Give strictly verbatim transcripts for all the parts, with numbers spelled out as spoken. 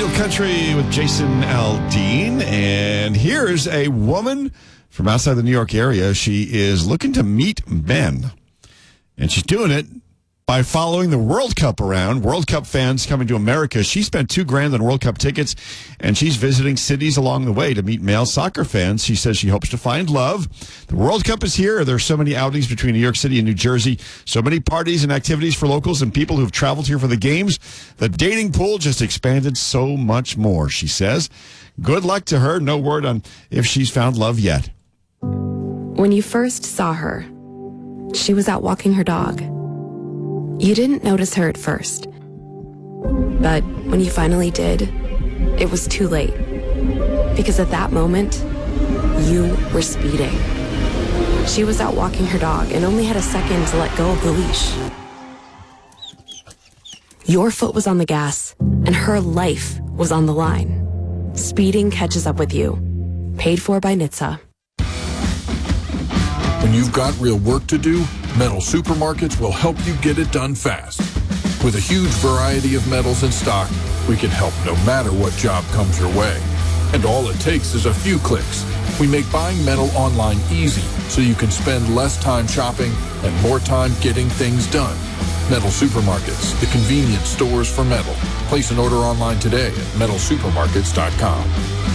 Real Country with Jason Aldean. And here's a woman from outside the New York area. She is looking to meet men. And she's doing it by following the World Cup around. World Cup fans coming to America. She spent two grand on World Cup tickets, and she's visiting cities along the way to meet male soccer fans. She says she hopes to find love. The World Cup is here. There are so many outings between New York City and New Jersey, so many parties and activities for locals and people who've traveled here for the games. The dating pool just expanded so much more, she says. Good luck to her. No word on if she's found love yet. When you first saw her, she was out walking her dog. You didn't notice her at first. But when you finally did, it was too late. Because at that moment, you were speeding. She was out walking her dog and only had a second to let go of the leash. Your foot was on the gas, and her life was on the line. Speeding catches up with you. Paid for by N H T S A. When you've got real work to do, Metal Supermarkets will help you get it done fast. With a huge variety of metals in stock, we can help no matter what job comes your way. And all it takes is a few clicks. We make buying metal online easy so you can spend less time shopping and more time getting things done. Metal Supermarkets, the convenience stores for metal. Place an order online today at metal supermarkets dot com.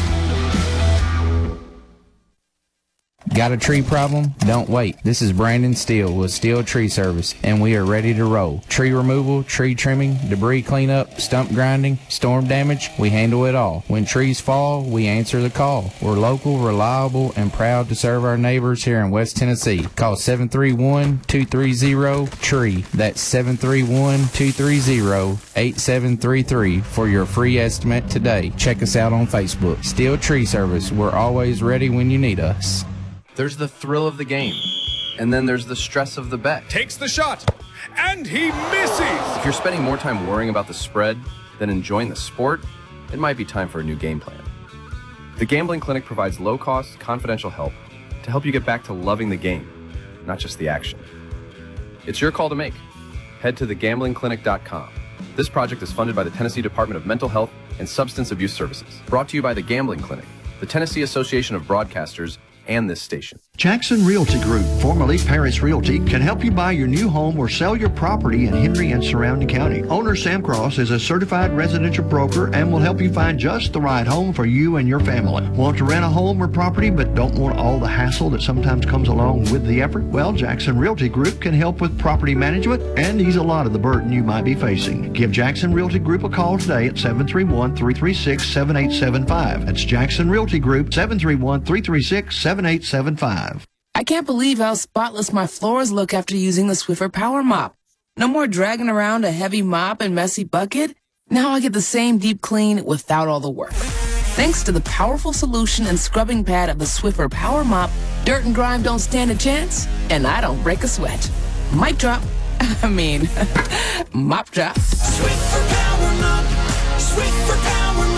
Got a tree problem? Don't wait. This is Brandon Steele with Steele Tree Service, and we are ready to roll. Tree removal, tree trimming, debris cleanup, stump grinding, storm damage, we handle it all. When trees fall, we answer the call. We're local, reliable, and proud to serve our neighbors here in West Tennessee. Call seven three one, two three zero, T R E E. That's seven three one, two three zero, eight seven three three for your free estimate today. Check us out on Facebook. Steele Tree Service. We're always ready when you need us. There's the thrill of the game, and then there's the stress of the bet. Takes the shot, and he misses! If you're spending more time worrying about the spread than enjoying the sport, it might be time for a new game plan. The Gambling Clinic provides low-cost, confidential help to help you get back to loving the game, not just the action. It's your call to make. Head to the gambling clinic dot com. This project is funded by the Tennessee Department of Mental Health and Substance Abuse Services. Brought to you by the Gambling Clinic, the Tennessee Association of Broadcasters, and this station. Jackson Realty Group, formerly Paris Realty, can help you buy your new home or sell your property in Henry and surrounding county. Owner Sam Cross is a certified residential broker and will help you find just the right home for you and your family. Want to rent a home or property but don't want all the hassle that sometimes comes along with the effort? Well, Jackson Realty Group can help with property management and ease a lot of the burden you might be facing. Give Jackson Realty Group a call today at seven three one, three three six, seven eight seven five. That's Jackson Realty Group, seven three one, three three six, seven eight seven five. I can't believe how spotless my floors look after using the Swiffer Power Mop. No more dragging around a heavy mop and messy bucket. Now I get the same deep clean without all the work. Thanks to the powerful solution and scrubbing pad of the Swiffer Power Mop, dirt and grime don't stand a chance, and I don't break a sweat. Mic drop. I mean, mop drop. Swiffer Power Mop. Swiffer Power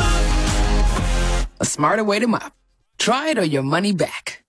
Mop. A smarter way to mop. Try it or your money back.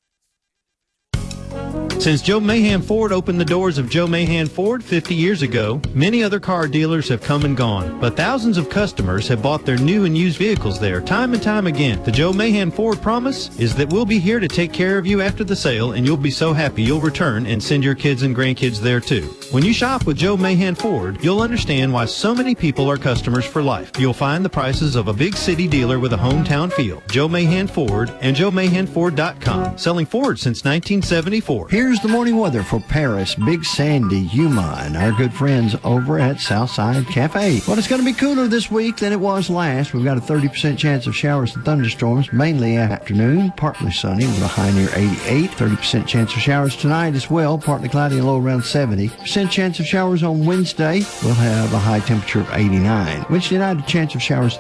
Since Joe Mahan Ford opened the doors of Joe Mahan Ford fifty years ago, many other car dealers have come and gone, but thousands of customers have bought their new and used vehicles there time and time again. The Joe Mahan Ford promise is that we'll be here to take care of you after the sale, and you'll be so happy you'll return and send your kids and grandkids there too. When you shop with Joe Mahan Ford, you'll understand why so many people are customers for life. You'll find the prices of a big city dealer with a hometown feel. Joe Mahan Ford and Joe Mahan Ford dot com, selling Ford since nineteen seventy-four. Here's the morning weather for Paris, Big Sandy, Yuma, and our good friends over at Southside Cafe. Well, it's going to be cooler this week than it was last. We've got a thirty percent chance of showers and thunderstorms, mainly afternoon, partly sunny with a high near eighty-eight. thirty percent chance of showers tonight as well, partly cloudy and low around seventy. Percent chance of showers on Wednesday. We'll have a high temperature of eighty-nine. Wednesday night, a chance of showers